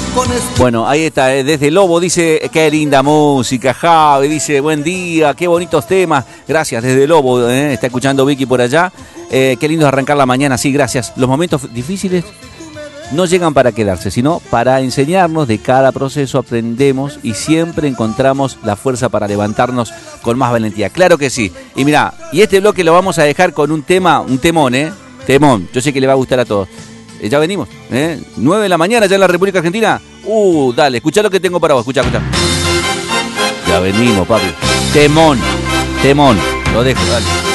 Bueno, ahí está, desde Lobo dice, qué linda música, Javi, dice, buen día, qué bonitos temas, gracias, desde Lobo, está escuchando Vicky por allá, qué lindo arrancar la mañana, sí, gracias. Los momentos difíciles no llegan para quedarse, sino para enseñarnos. De cada proceso aprendemos y siempre encontramos la fuerza para levantarnos con más valentía. Claro que sí. Y mirá, y este bloque lo vamos a dejar con un tema, un temón, temón. Yo sé que le va a gustar a todos. Ya venimos, 9 de la mañana ya en la República Argentina. Dale, escuchá lo que tengo para vos, escuchá. Ya venimos, papi. Temón, lo dejo, dale.